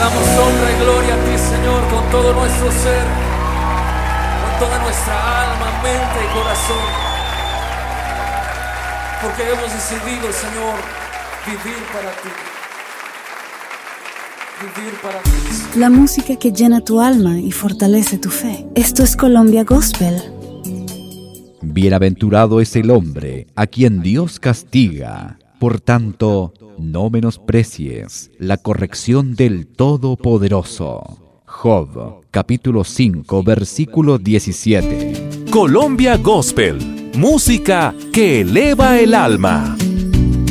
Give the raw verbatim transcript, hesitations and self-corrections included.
damos honra y gloria a ti, Señor, con todo nuestro ser, con toda nuestra alma, mente y corazón, porque hemos decidido, Señor, vivir para ti. Vivir para ti. La música que llena tu alma y fortalece tu fe. Esto es Colombia Gospel. Bienaventurado es el hombre a quien Dios castiga. Por tanto, no menosprecies la corrección del Todopoderoso. Job, capítulo cinco, versículo diecisiete. Colombia Gospel, música que eleva el alma.